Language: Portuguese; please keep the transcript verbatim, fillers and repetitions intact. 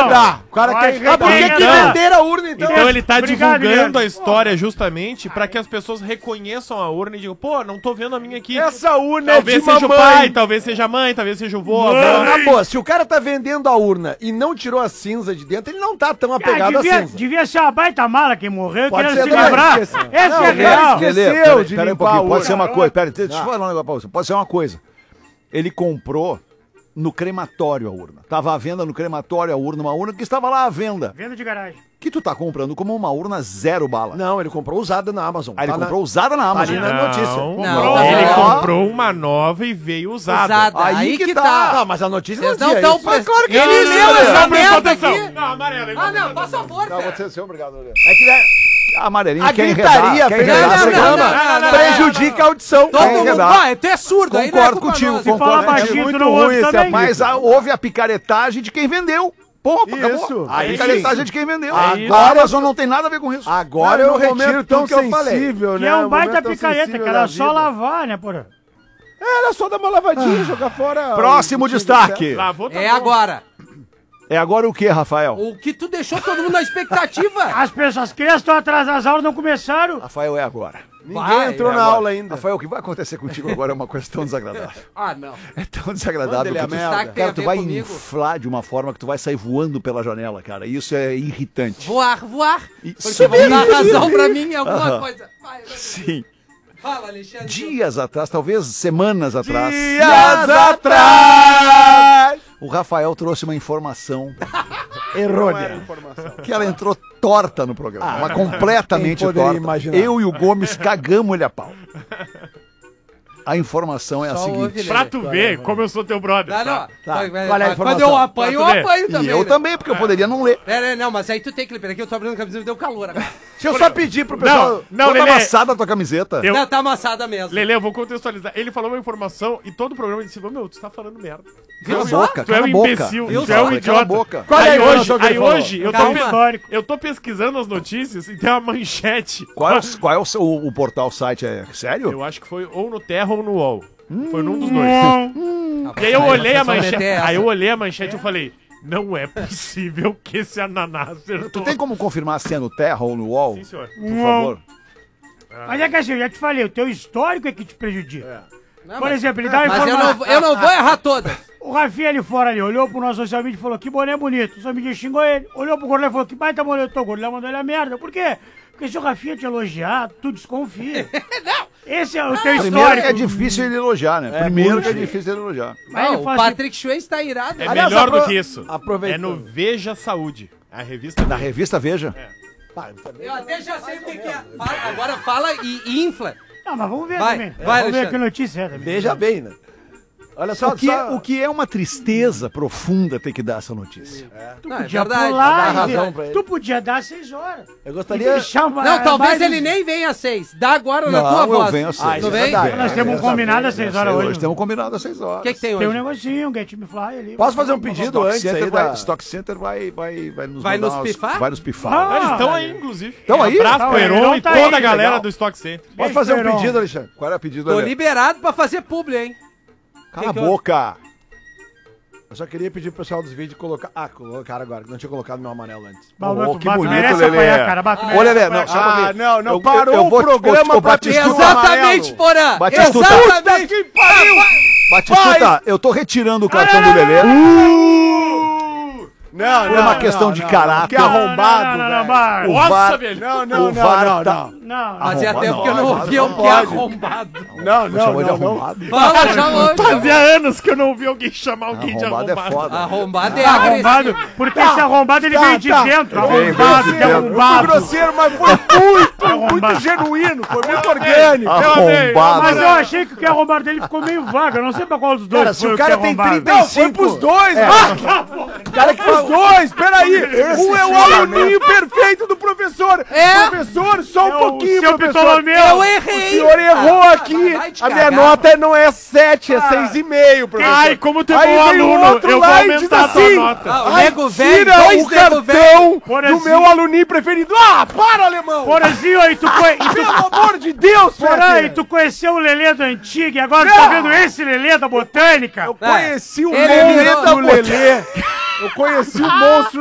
enredar. O cara quer enredar. Por que que venderam a urna, então? Então ele tá Obrigado, divulgando Guilherme. a história justamente pra que as pessoas reconheçam a urna e digam, pô, não tô vendo a minha aqui. Essa urna Talvez é de seja mamãe. o pai, talvez seja a mãe, talvez seja o vô, a avó. Na boa, se o cara tá vendendo a urna e não tirou a cinza de dentro, ele não tá tão Ah, apegado à devia, cinza. devia ser uma baita mala quem morreu, Pode querendo ser se também, livrar. esquece. Esse Não, é ele real. esqueceu Lelê, de peraí, limpar peraí um a pouquinho, pode urna. ser uma coisa, pera, deixa eu falar um negócio pra você. Pode ser uma coisa. Ele comprou no crematório a urna. Tava à venda no crematório a urna, uma urna que estava lá à venda. Venda de garagem. Que tu tá comprando como uma urna zero bala. Não, ele comprou usada na Amazon. Aí ele Tá na- comprou usada na Amazon. ali na notícia. Não, Não, ele não. comprou uma nova e veio usada. Usada. Aí Aí que que tá. tá. Não, mas a notícia Vocês não não tinha estão isso. prestando. claro que Ele não, leu não, essa não, merda atenção. aqui. Não, amarelo. ele Ah, não- não, por favor, Tá, velho. você, você, obrigado, Lelê. É que né, A amarelinha a quer gritaria enredar, quer feita Não, no enredar. não, programa não, não, não, não, prejudica a audição. Todo Quer mundo enredar. vai, tu é surdo aí, não é Concordo culpa contigo, nossa. Se concordo falar contigo. baixinho, tu muito não ruim ouve esse também. Mas a- houve a picaretagem de quem vendeu. Ponto, Isso. acabou. A É picaretagem isso. de quem vendeu. É isso. A Amazon não tem nada a ver com isso. Agora Não, eu num momento retiro tão tudo que eu falei. sensível, Que né? é um Um baita momento tão picareta, sensível que era da só vida. lavar, né, porra? Era só dar uma lavadinha, jogar fora. Próximo o- destaque. Lavou, tá É bom. agora. É agora o que, Rafael? O que tu deixou todo mundo na expectativa. As pessoas, as crianças estão atrasadas, as aulas não começaram. Rafael, é agora. Ninguém Vai, entrou É na agora. aula ainda. Rafael, o que vai acontecer contigo agora é uma coisa tão desagradável. Ah, não. É tão desagradável Manda ele que a tu, merda. Sabe que tem cara, a tu ver vai comigo? inflar de uma forma que tu vai sair voando pela janela, cara. Isso é irritante. Voar, voar. E- Porque vão dar razão pra mim em alguma coisa. Vai, vai. Sim. Fala, Alexandre. Dias atrás, talvez semanas atrás, Dias atrás! o Rafael trouxe uma informação Errônea. que ela entrou torta no programa. mas completamente quem poderia torta. imaginar? Eu e o Gomes cagamos ele a pau. A informação é a Só seguinte. ouve, Pra tu ver como eu sou teu brother. Não, não. Tá. Mas- Qual é a mas informação? Quando eu apanho, eu Pra tu ver. apanho E também. eu né? também, porque eu poderia não ler. É, é, não, mas aí tu tem que liberar aqui. Eu tô abrindo a camisa, deu calor agora. Deixa eu só pedir pro pessoal. Não, não, Toda Lelê. amassada a tua camiseta. Eu- Não, tá amassada mesmo. Lelê, eu vou contextualizar. Ele falou uma informação e todo o programa ele disse, meu, tu tá falando merda. Cala a só? boca, Tu é cala um a boca. imbecil, Viu tu é só? um Cala a idiota. boca. Qual é a Aí informação hoje, que ele aí falou? hoje eu, tô, Calma. pe- Histórico. eu tô pesquisando as notícias e tem uma manchete. Qual é, o, qual é o, seu- o portal, site? É sério? Eu acho que foi ou no Terra ou no U O L. Foi num dos dois. Não. E aí eu olhei a vocês vão manchete. meter essa. Aí eu olhei a manchete e eu falei, não é possível que esse ananás Tu acertou. tem como confirmar se é no Terra ou no U O L? Sim, senhor. Por favor. Mas é que assim, eu já te falei, o teu histórico é que te prejudica. Não, Por mas- exemplo, ele dá uma Mas eu informação. não, vou- eu não vou errar todas. O Rafinha ali fora ali, olhou pro nosso social media e falou, que boné bonito. O social media xingou ele. Olhou pro Gordo e falou, que baita boné eu tô. O Gordo mandou ele a merda. Por quê? Porque se o Rafinha te elogiar, tu desconfia. Não. Esse é o teu Primeiro histórico. que é difícil ele elogiar, né? Primeiro muito que é difícil ele elogiar. Mas Não, ele o fala assim, Patrick Swayze tá irado. É Aliás, melhor apro- do que isso. É aproveitando. no Veja Saúde. A revista Na Veja. revista Veja. Pá, tá bem. Eu até já sei o que, que é. Fala- agora fala e, e infla. Não, mas vamos ver Vai, também. vai, vamos ver Alexandre. que notícia é também. Veja bem, né? Olha só, O que, só... é, o que é uma tristeza profunda ter que dar essa notícia. Tu Não, é podia verdade, pular, dá e- razão pra ele. tu podia dar às seis horas. Eu E gostaria... deixar uma- Não, talvez mais- ele nem venha às seis. Dá agora na Não, tua eu voz. venho às seis. Ah, isso Tu é vem? verdade. Nós temos um Essa combinado vez, às seis essa horas Hoje hoje. temos combinado às seis horas. O que, que tem Tem um hoje? negocinho, Get Me Fly ali. Posso fazer um pedido Stock antes Center, aí vai, da... Stock Center vai, vai, vai nos Vai mandar nos umas- pifar? Vai nos pifar. Ah, Eles estão aí, inclusive. Estão aí? Abraço Tá, pro o Heron Heron e tá toda aí, a galera legal. do Stock Center. Posso fazer um Esperon. pedido, Alexandre? Qual era o pedido, Tô Lelê? liberado pra fazer publi, hein? Cala a que eu- boca. Eu só queria pedir pro pessoal dos vídeos colocar... Ah, colocaram agora, que não tinha colocado meu amarelo antes. Oh, que bonito, merece Lelê. apanhar, cara. Bato, merece Olha, Lelê, não, apanhar. só um Ah, pouquinho. não, não, Eu- parou eu o vou te- programa ô, pra Batista, pedir o Exatamente, amarelo. Porã! Batistuta. Exatamente! Que pariu! Batistuta, eu tô retirando o cartão do Lelê. Não, Por uma questão de caráter. Que arrombado, Não, não, não, velho. Bar. O Nossa, VAR, velho. Não, não, o não, VAR não, tá... não. Não, Fazia Arrombado tempo que eu não não, ouvia não o que é pode. arrombado. Não, não, Chamou de não, não. arrombado? Fala, já hoje. Fazia anos que eu não ouvi alguém chamar alguém de Arrombado é arrombado. foda. Arrombado é arrombado. agressivo. Porque esse arrombado ele tá, vem de tá. dentro. Ele vem Arrombado, de que é dentro. Foi arrombado. grosseiro, mas foi muito, muito Arrombado. genuíno. Foi muito orgânico. Arrombado. Mas eu achei que o que arrombado dele ficou meio vago. Eu não sei pra qual dos dois Cara, se foi o o que cara tem arrombado. trinta e cinco... Não, foi pros dois, mano. O cara que faz dois, peraí. Um é o aluninho perfeito do professor. É? Professor, só um É o pouquinho, seu professor. Ptolomeu. Eu O errei! senhor errou Ah, aqui. vai te A minha cagar. nota não é sete, é seis e meio, professor. Ai, como tu é Aí bom vem o aluno, outro eu vou lá e diz aumentar a tua assim, nota. Ah, o ai, nego velho, tira dois o nego velho. cartão Por do assim- meu aluninho preferido. Ah, para, alemão. Porazinho, aí tu, conhe... e tu... Pelo amor de Deus, Porã, e Fede. tu conheceu o Lelê do Antigo e agora tu tá vendo esse Lelê da Botânica? Eu conheci o Ele Lelê virou- do Lelê. Eu conheci o monstro